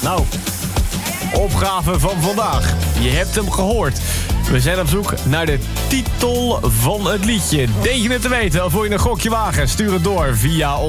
Nou, opgave van vandaag. Je hebt hem gehoord. We zijn op zoek naar de titel van het liedje. Denk je het te weten of wil je een gokje wagen? Stuur het door via